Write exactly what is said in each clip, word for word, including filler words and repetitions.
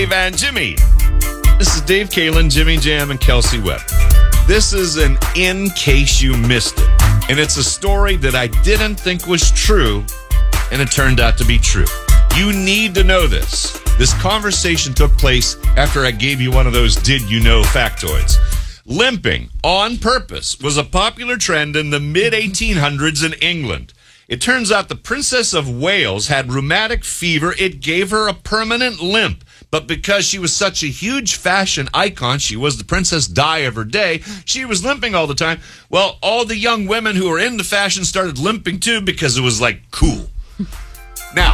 Dave and Jimmy. This is Dave Kalin, Jimmy Jam, and Kelsey Webb. This is an In Case You Missed It. And it's a story that I didn't think was true, and it turned out to be true. You need to know this. This conversation took place after I gave you one of those did you know factoids. Limping on purpose was a popular trend in the mid eighteen hundreds in England. It turns out the Princess of Wales had rheumatic fever. It gave her a permanent limp. But because she was such a huge fashion icon, she was the Princess Di of her day, she was limping all the time. Well, all the young women who were into fashion started limping too because it was like cool. Now,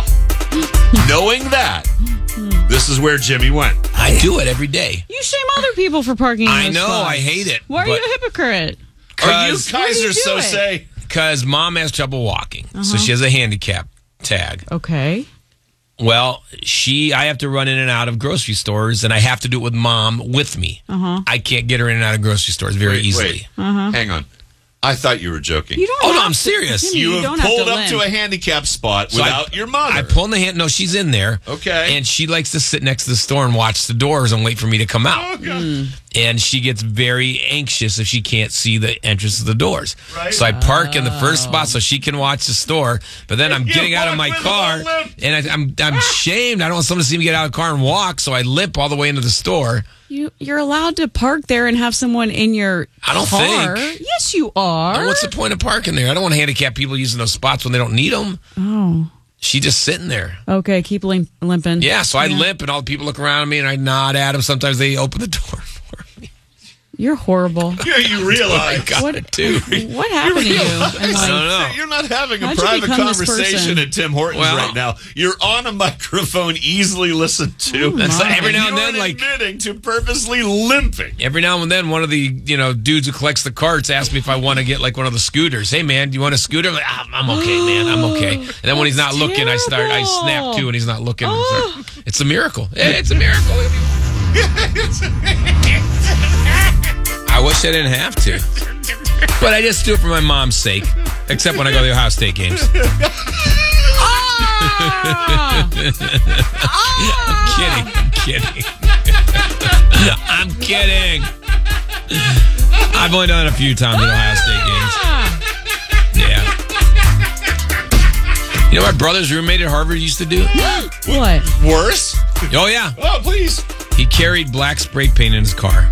knowing that, this is where Jimmy went. I do it every day. You shame other people for parking in I those know, spots. I hate it. Why are you a hypocrite? Are you Because Kaiser so say? because mom has trouble walking, Uh-huh. so she has a handicap tag. Okay. Well, she, I have to run in and out of grocery stores, and I have to do it with mom with me. Uh-huh. I can't get her in and out of grocery stores very Wait, easily. wait. Uh-huh. Hang on. I thought you were joking. You don't Oh, no, have I'm to- serious. Jimmy, You, you have don't have pulled to up limp. to a handicap spot So without I, your mother. I pull in the hand. No, she's in there. Okay. And she likes to sit next to the store and watch the doors and wait for me to come out. Oh, God. Mm. And she gets very anxious if she can't see the entrance of the doors. Right. So I park in the first spot so she can watch the store. But then I'm You getting out of walk my with car, a limp. and I, I'm I'm shamed. I don't want someone to see me get out of the car and walk, so I limp all the way into the store. You, you're allowed to park there and have someone in your I don't car. think. Yes, you are. What's the point of parking there? I don't want handicapped people using those spots when they don't need them. Oh. She just sitting there. Okay, keep limp- limping. Yeah, so I limp, and all the people look around me, and I nod at them. Sometimes they open the door for me. You're horrible. Yeah, you realize. I got What- it, too. What happened to you? And I don't like, know. You're not having a How'd you private become this conversation person? at Tim Hortons Well- right now. You're on a microphone, easily listened to. Oh, That's like my. every now and You're then, like admitting to purposely limping. every now and then, one of the you know dudes who collects the carts asks me if I want to get like one of the scooters. Hey man, do you want a scooter? I'm like, ah, I'm okay, man. I'm okay. And then when he's not That's looking, I start I terrible. snap too. When he's not looking, Oh. it's a miracle. It's a miracle. I wish I didn't have to, but I just do it for my mom's sake. Except when I go to the Ohio State games. Ah! Kidding. I'm kidding. I'm kidding. I've only done it a few times at Ohio State games. Yeah. You know what my brother's roommate at Harvard used to do? What? Worse? Oh, yeah. Oh, please. He carried black spray paint in his car.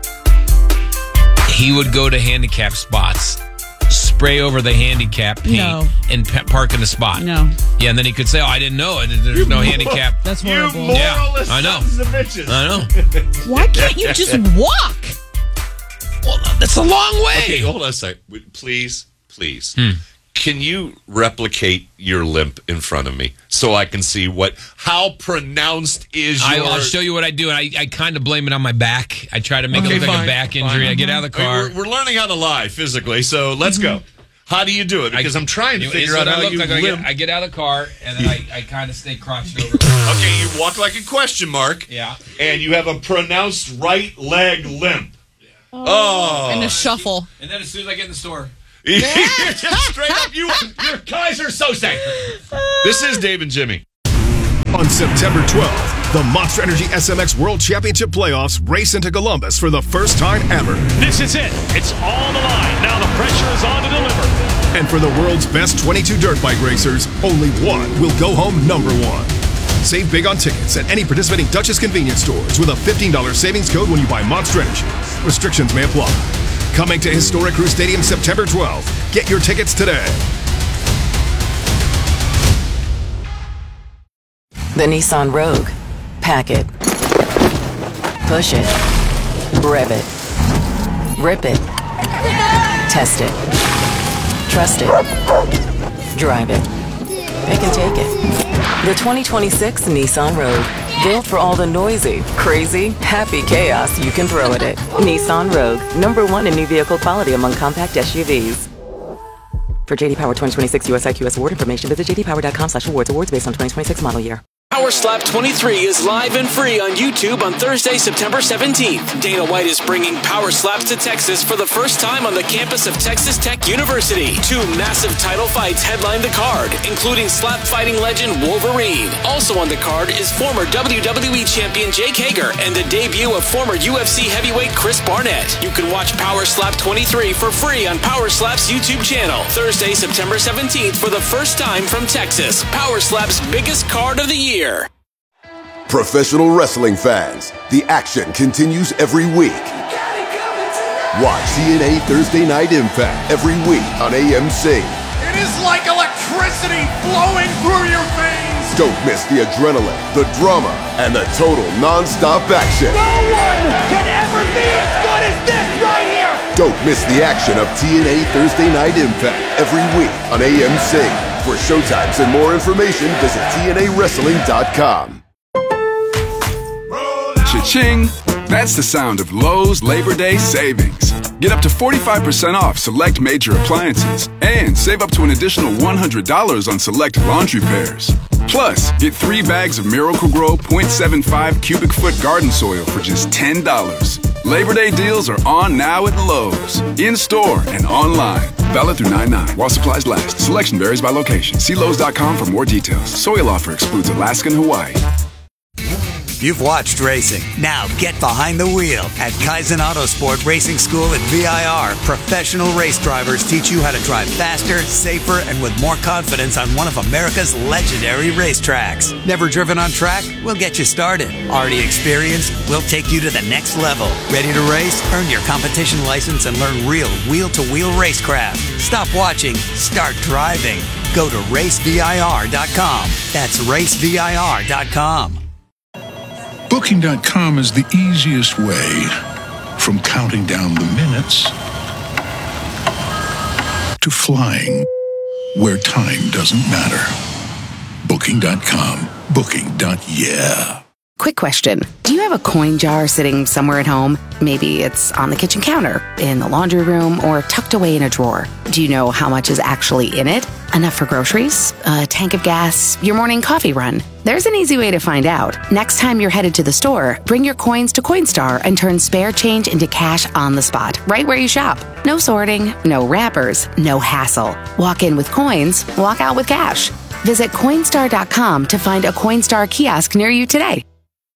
He would go to handicap spots, spray over the handicap paint, No. and pe- park in the spot. No. Yeah, and then he could say, oh, I didn't know. There's no handicap. That's You horrible. moralist Yeah, I know. sons of bitches. I know. Why can't you just walk? Well, that's a long way. Okay, hold on a sec. Please, please. Hmm. Can you replicate your limp in front of me so I can see what, how pronounced is I, your... I'll show you what I do, and I, I kind of blame it on my back. I try to make Okay, it look like fine, a back injury. fine. I get out of the I mean, car. we're, we're learning how to lie physically, so let's go. How do you do it? Because I, am trying to You- figure it's out what I how look you like. I limp. get, I get out of the car, and then I, I kind of stay crouched over. Okay, you walk like a question mark. Yeah. And you have a pronounced right leg limp. Oh. And a shuffle. And then as soon as I get in the store. You're just straight up, you, you're Kaiser Sose. This is Dave and Jimmy. On September twelfth, the Monster Energy S M X World Championship Playoffs race into Columbus for the first time ever. This is it. It's all on the line. Now the pressure is on to deliver. And for the world's best twenty-two dirt bike racers, only one will go home number one. Save big on tickets at any participating Duchess convenience stores with a fifteen dollars savings code when you buy Monster Energy. Restrictions may apply. Coming to Historic Crew Stadium September twelfth. Get your tickets today. The Nissan Rogue. Pack it. Push it. Rev it. Rip it. Test it. Trust it. Drive it. Pick and take it. The twenty twenty-six Nissan Rogue. Built for all the noisy, crazy, happy chaos you can throw at it. Nissan Rogue. Number one in new vehicle quality among compact S U Vs. For J D Power twenty twenty-six U S I Q S award information, visit j d power dot com slash awards. Awards based on twenty twenty-six model year. Power Slap twenty-three is live and free on YouTube on Thursday, September seventeenth. Dana White is bringing Power Slaps to Texas for the first time on the campus of Texas Tech University. Two massive title fights headline the card, including slap fighting legend Wolverine. Also on the card is former W W E champion Jake Hager and the debut of former U F C heavyweight Chris Barnett. You can watch Power Slap twenty-three for free on Power Slap's YouTube channel. Thursday, September seventeenth for the first time from Texas. Power Slap's biggest card of the year. Professional wrestling fans, the action continues every week. Watch T N A Thursday Night Impact every week on A M C. It is like electricity flowing through your veins. Don't miss the adrenaline, the drama, and the total non-stop action. No one can ever be as good as this right here. Don't miss the action of T N A Thursday Night Impact every week on A M C. For showtimes and more information, visit T N A wrestling dot com. Cha-ching! That's the sound of Lowe's Labor Day savings. Get up to forty-five percent off select major appliances and save up to an additional one hundred dollars on select laundry pairs. Plus, get three bags of Miracle-Gro point seven five cubic foot garden soil for just ten dollars. Labor Day deals are on now at Lowe's, in-store and online. Valid through nine nine while supplies last. Selection varies by location. See Lowe's dot com for more details. Soil offer excludes Alaska and Hawaii. You've watched racing. Now get behind the wheel at Kaizen Autosport Racing School at V I R. Professional race drivers teach you how to drive faster, safer, and with more confidence on one of America's legendary racetracks. Never driven on track? We'll get you started. Already experienced? We'll take you to the next level. Ready to race? Earn your competition license and learn real wheel-to-wheel racecraft. Stop watching. Start driving. Go to race V I R dot com. That's race V I R dot com. Booking dot com is the easiest way from counting down the minutes to flying where time doesn't matter. Booking dot com. Booking. Yeah. Quick question. Do you have a coin jar sitting somewhere at home? Maybe it's on the kitchen counter, in the laundry room, or tucked away in a drawer. Do you know how much is actually in it? Enough for groceries? A tank of gas? Your morning coffee run? There's an easy way to find out. Next time you're headed to the store, bring your coins to Coinstar and turn spare change into cash on the spot, right where you shop. No sorting, no wrappers, no hassle. Walk in with coins, walk out with cash. Visit Coinstar dot com to find a Coinstar kiosk near you today.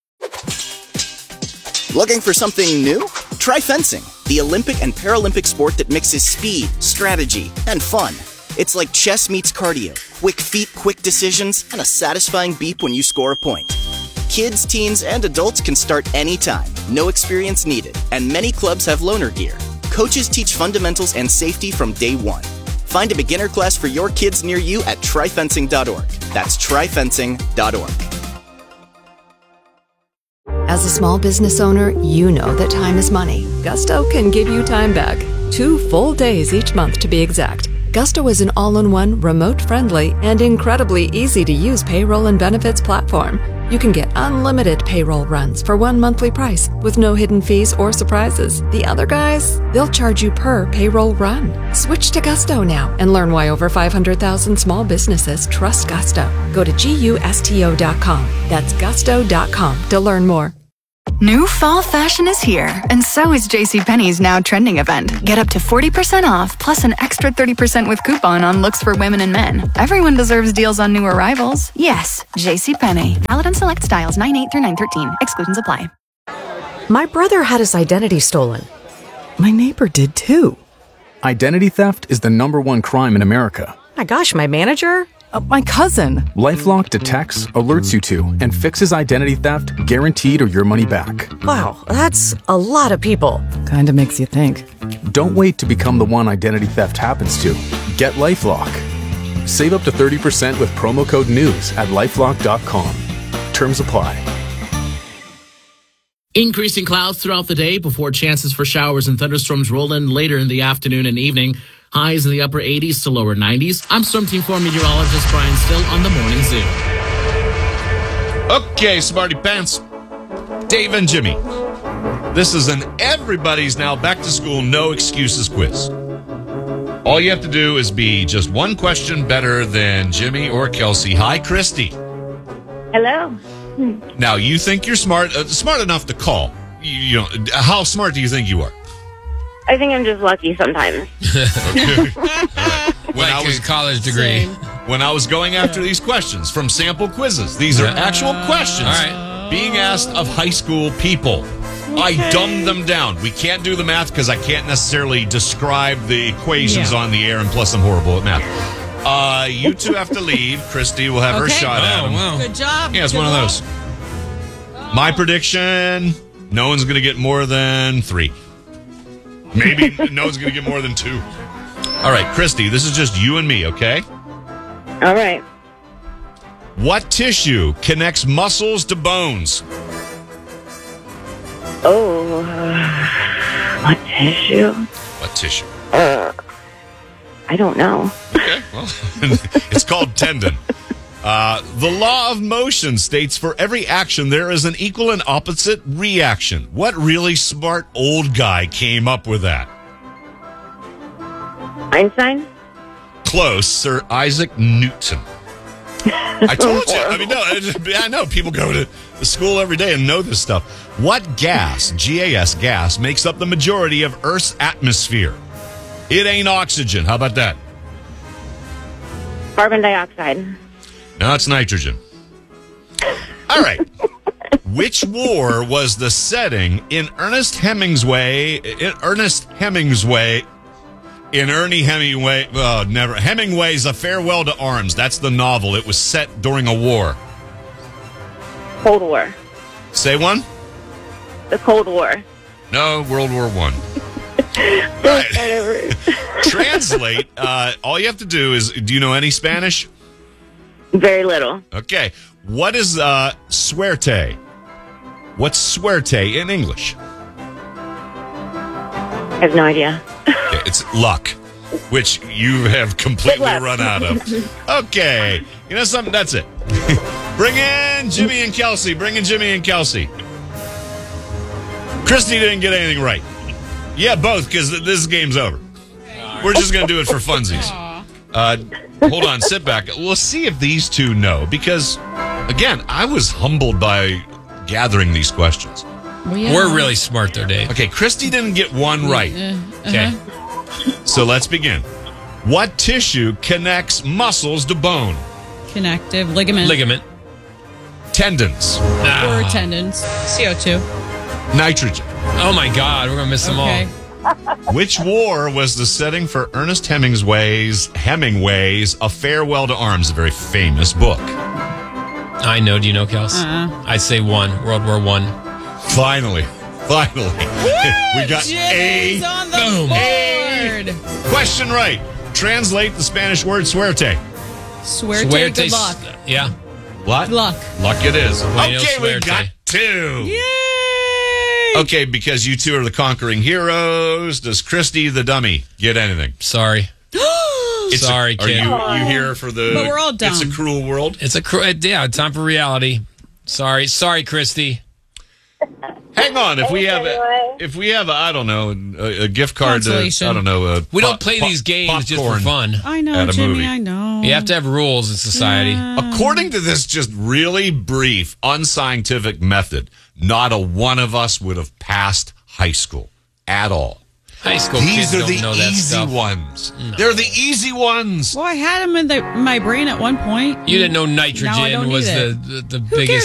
Looking for something new? Try fencing, the Olympic and Paralympic sport that mixes speed, strategy, and fun. It's like chess meets cardio. Quick feet, quick decisions, and a satisfying beep when you score a point. Kids, teens, and adults can start anytime. No experience needed. And many clubs have loaner gear. Coaches teach fundamentals and safety from day one. Find a beginner class for your kids near you at try fencing dot org. That's try fencing dot org. As a small business owner, you know that time is money. Gusto can give you time back. Two full days each month to be exact. Gusto is an all-in-one, remote-friendly, and incredibly easy-to-use payroll and benefits platform. You can get unlimited payroll runs for one monthly price with no hidden fees or surprises. The other guys, they'll charge you per payroll run. Switch to Gusto now and learn why over five hundred thousand small businesses trust Gusto. Go to gusto dot com. That's gusto dot com to learn more. New fall fashion is here, and so is JCPenney's Now Trending event. Get up to forty percent off, plus an extra thirty percent with coupon on looks for women and men. Everyone deserves deals on new arrivals. Yes, JCPenney. Valid on select styles nine eight through nine thirteen. Exclusions apply. My brother had his identity stolen. My neighbor did too. Identity theft is the number one crime in America. My gosh, my manager? Uh, my cousin. LifeLock detects, alerts you to, and fixes identity theft guaranteed or your money back. Wow, that's a lot of people. Kinda makes you think. Don't wait to become the one identity theft happens to. Get LifeLock. Save up to thirty percent with promo code NEWS at lifelock dot com. Terms apply. Increasing clouds throughout the day before chances for showers and thunderstorms roll in later in the afternoon and evening. Highs in the upper eighties to lower nineties. I'm Storm Team four meteorologist Brian Still on the Morning Zoo. Okay, Smarty Pants. Dave and Jimmy. This is an everybody's now back to school, no excuses quiz. All you have to do is be just one question better than Jimmy or Kelsey. Hi, Christy. Hello. Now, you think you're smart, uh, smart enough to call. You, you know, how smart do you think you are? I think I'm just lucky sometimes. When like I was a college degree. When I was going after these questions from sample quizzes, these are Yeah. actual questions All right. being asked of high school people. I dumbed them down. We can't do the math because I can't necessarily describe the equations Yeah. on the air, and plus I'm horrible at math. Uh, you two have to leave. Christy will have her Okay. shot at Oh, him. wow. Good job. Yeah, it's Good one of luck. those. My prediction, no one's going to get more than three. Maybe no one's going to get more than two. All right, Christy, this is just you and me, okay? All right. What tissue connects muscles to bones? Oh, uh, what tissue? What tissue? Uh, I don't know. Okay, well, it's called tendon. Uh, the law of motion states for every action there is an equal and opposite reaction. What really smart old guy came up with that? Einstein? Close, Sir Isaac Newton. I told you. I mean, no, I know people go to the school every day and know this stuff. What gas, G A S gas, makes up the majority of Earth's atmosphere? It ain't oxygen. How about that? Carbon dioxide. No, it's nitrogen. All right. Which war was the setting in Ernest Hemingway? In Ernest Hemingway. In Ernie Hemingway. Oh, never. Hemingway's A Farewell to Arms. That's the novel. It was set during a war. Cold War. Say one? The Cold War. No, World War One. Right. Translate. Uh, all you have to do is, do you know any Spanish? Very little. Okay. What is uh, suerte? What's suerte in English? I have no idea. Okay, it's luck, which you have completely Good luck. run out of. Okay. You know something? That's it. Bring in Jimmy and Kelsey. Bring in Jimmy and Kelsey. Christy didn't get anything right. Yeah, both, because this game's over. We're just going to do it for funsies. Uh, hold on, sit back. We'll see if these two know, because, again, I was humbled by gathering these questions. Well, yeah. We're really smart, though, Dave. Okay, Christy didn't get one right. Uh, Okay. uh-huh. So let's begin. What tissue connects muscles to bone? Connective ligament. Ligament. Tendons. Or tendons. C O two. Nitrogen. Oh, my God. We're going to miss them Okay. all. Which war was the setting for Ernest Hemingway's Hemingway's A Farewell to Arms, a very famous book? I know. Do you know, Kels? Uh-uh. I'd say one. World War One. Finally. Finally. We got Jimmy's a on the boom. board. Question right. Translate the Spanish word suerte. Suerte, Suerte's- good luck. Yeah. What? Luck. Luck it is. Bueno Okay, we suerte. got two. Yay! Okay, because you two are the conquering heroes, does Christy the dummy get anything? Sorry. It's Sorry, a, kid. Are you, you here for the... But we're all It's a dumb. cruel world? It's a cr- yeah. Time for reality. Sorry. Sorry, Christy. Hang on, if we have, a, anyway. if we have, a, I don't know, a, a gift card to, Consolation. I don't know, a We don't pop- play pop- these games just for popcorn. fun. I know, At a Jimmy, movie. I know. You have to have rules in society. According to this just really brief, unscientific method, not a one of us would have passed high school at all. High school These kids are don't the know that easy stuff. ones. They're the easy ones. Well, I had him in the, my brain at one point. You didn't know Now I nitrogen don't was need the, it. the, the Who biggest